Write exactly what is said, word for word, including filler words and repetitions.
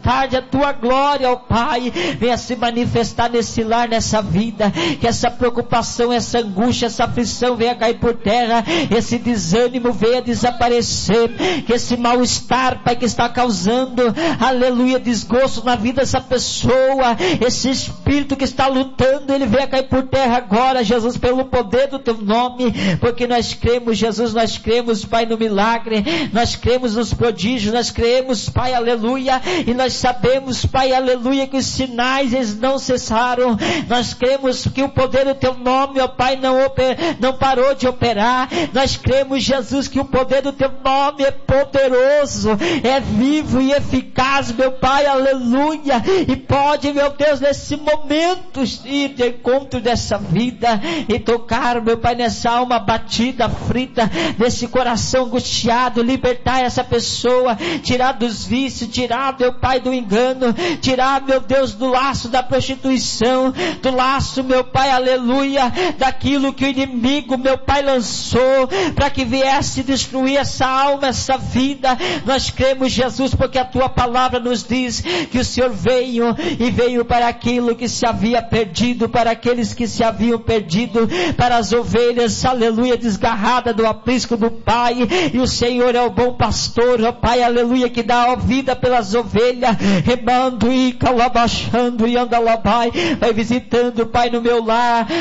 tarde a tua glória, ó Pai, venha se manifestar nesse lar, nessa vida, que essa preocupação, essa angústia, essa aflição venha cair por terra, esse desânimo venha desaparecer, que esse mal-estar, Pai, que está causando, aleluia, desgosto na vida dessa pessoa, esse espírito que está lutando, ele venha cair por terra agora, Jesus, pelo poder do teu nome, porque nós cremos, Jesus, nós cremos, Pai, no milagre, nós cremos nos prodígios, nós cremos, Pai, aleluia, e nós sabemos, Pai, aleluia, que os sinais, eles não cessaram, nós cremos que o poder do teu nome, ó Pai, não, oper, não parou de operar, nós cremos, Jesus, que o poder do teu nome é poderoso, é vivo e eficaz, meu Pai, aleluia, e pode, meu Deus, nesse momento, ir de encontro dessa vida, e tocar, meu Pai, nessa alma batida, aflita, nesse coração angustiado, libertar essa pessoa, tirar dos vícios, tirar, meu Pai, do engano, tirar, meu Deus, do laço da prostituição, do laço, meu Pai, aleluia, daquilo que o inimigo, meu Pai, lançou, para que viesse destruir essa alma, essa vida. Nós cremos, Jesus, porque a tua palavra nos diz que o Senhor veio, e veio para aquilo que se havia perdido, para aqueles que se haviam perdido, para as ovelhas, aleluia, desgarrada do aprisco do Pai, e o Senhor é o bom pastor, ó Pai, aleluia, que dá a vida pelas ovelhas, remando e calabachando e andalabai, vai visitando, Pai, no meu lar,